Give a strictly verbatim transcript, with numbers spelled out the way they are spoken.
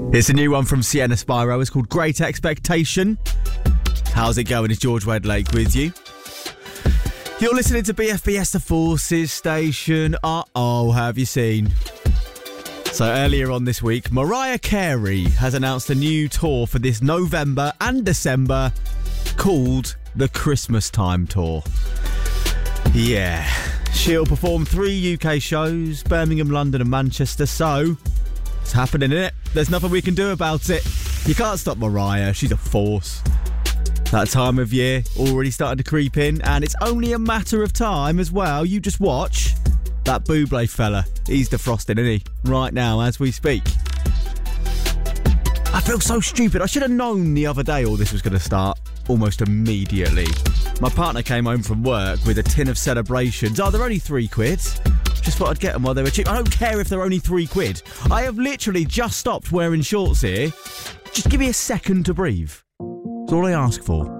It's a new one from Sienna Spyro. It's called Great Expectation. How's it going? It's George Wedlake with you. You're listening to B F B S, the Forces Station. Uh-oh, have you seen? So earlier on this week, Mariah Carey has announced a new tour for this November and December called the Christmas Time Tour. Yeah, she'll perform three U K shows, Birmingham, London and Manchester, so it's happening, innit? There's nothing we can do about it. You can't stop Mariah, she's a force. That time of year already started to creep in, and it's only a matter of time as well. You just watch that Bublé fella. He's defrosting, isn't he? Right now, as we speak. I feel so stupid. I should have known the other day all this was going to start almost immediately. My partner came home from work with a tin of celebrations. Oh, they're only three quid. Just thought I'd get them while they were cheap. I don't care if they're only three quid. I have literally just stopped wearing shorts here. Just give me a second to breathe. That's all I ask for.